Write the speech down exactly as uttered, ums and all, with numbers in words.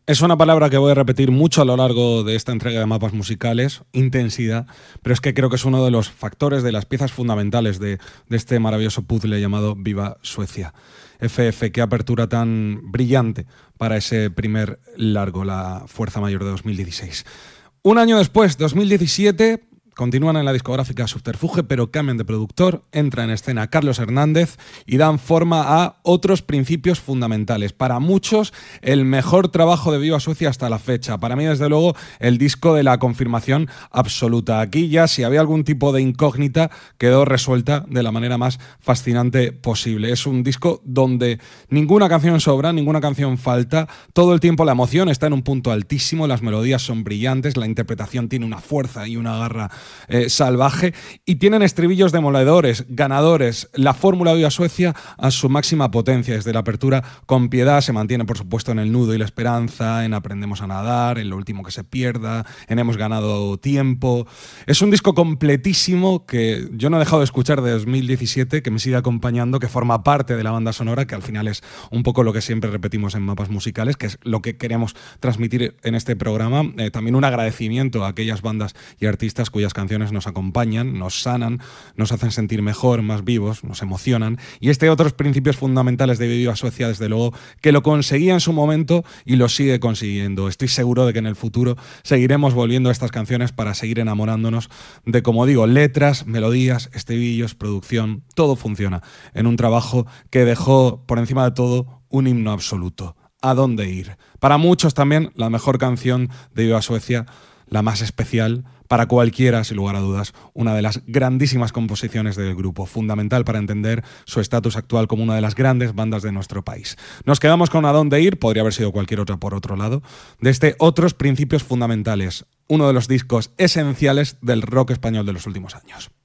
Es una palabra que voy a repetir mucho a lo largo de esta entrega de mapas musicales, intensidad, pero es que creo que es uno de los factores, de las piezas fundamentales de, de este maravilloso puzzle llamado Viva Suecia. F F, qué apertura tan brillante para ese primer largo, la Fuerza Mayor de dos mil dieciséis. Un año después, dos mil diecisiete... continúan en la discográfica Subterfuge, pero cambian de productor, entra en escena Carlos Hernández y dan forma a Otros Principios Fundamentales. Para muchos, el mejor trabajo de Viva Suecia hasta la fecha. Para mí, desde luego, el disco de la confirmación absoluta. Aquí ya, si había algún tipo de incógnita, quedó resuelta de la manera más fascinante posible. Es un disco donde ninguna canción sobra, ninguna canción falta. Todo el tiempo la emoción está en un punto altísimo, las melodías son brillantes, la interpretación tiene una fuerza y una garra Eh, salvaje, y tienen estribillos demoledores, ganadores. La fórmula de Viva Suecia a su máxima potencia. Desde la apertura, Con Piedad, se mantiene por supuesto en El Nudo y la Esperanza, en Aprendemos a Nadar, en Lo Último que se pierda, en Hemos ganado tiempo. Es un disco completísimo que yo no he dejado de escuchar de dos mil diecisiete, que me sigue acompañando, que forma parte de la banda sonora, que al final es un poco lo que siempre repetimos en Mapas Musicales, que es lo que queremos transmitir en este programa. Eh, también un agradecimiento a aquellas bandas y artistas cuyas canciones nos acompañan, nos sanan, nos hacen sentir mejor, más vivos, nos emocionan. Y este Otros Principios Fundamentales de Viva Suecia, desde luego, que lo conseguía en su momento y lo sigue consiguiendo. Estoy seguro de que en el futuro seguiremos volviendo a estas canciones para seguir enamorándonos de, como digo, letras, melodías, estribillos, producción. Todo funciona en un trabajo que dejó, por encima de todo, un himno absoluto. ¿A dónde ir? Para muchos también la mejor canción de Viva Suecia, la más especial, para cualquiera, sin lugar a dudas, una de las grandísimas composiciones del grupo, fundamental para entender su estatus actual como una de las grandes bandas de nuestro país. Nos quedamos con A dónde ir, podría haber sido cualquier otra por otro lado, de este Otros Principios Fundamentales, uno de los discos esenciales del rock español de los últimos años.